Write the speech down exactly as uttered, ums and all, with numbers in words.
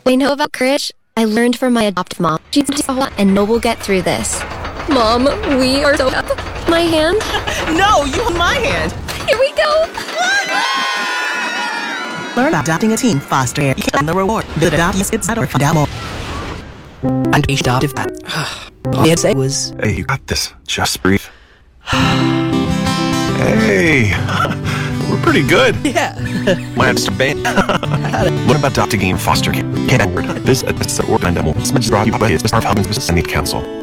I know about courage. I learned from my adoptive mom. She's and no, we'll get through this. Mom, we are so up. My hand? No, you hold my hand. Here we go. Learn about adopting a teen foster care and the reward. Visit adopt or find out more. And each adoptive app. Yes, it was. Hey, you got this. Just breathe. Hey, we're pretty good. Yeah. My name's Ben. What about adopting a foster care? Can't This is the Organ Animal. Brought to you by the Business Council.